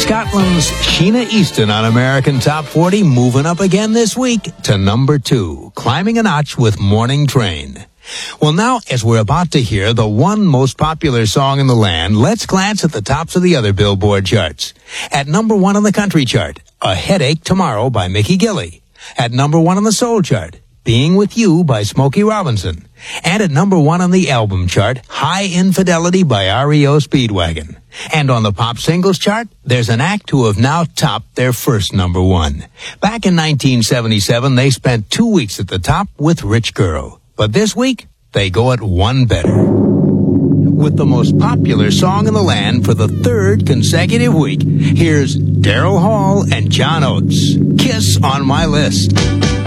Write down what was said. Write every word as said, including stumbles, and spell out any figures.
Scotland's Sheena Easton on American Top forty, moving up again this week to number two, climbing a notch with Morning Train. Well, now, as we're about to hear the one most popular song in the land, let's glance at the tops of the other Billboard charts. At number one on the country chart, A Headache Tomorrow by Mickey Gilley. At number one on the soul chart, Being With You by Smokey Robinson. And at number one on the album chart, High Infidelity by R E O Speedwagon. And on the pop singles chart, there's an act who have now topped their first number one. Back in nineteen seventy-seven, they spent two weeks at the top with Rich Girl. But this week, they go at one better. With the most popular song in the land for the third consecutive week, here's Daryl Hall and John Oates, Kiss on My List.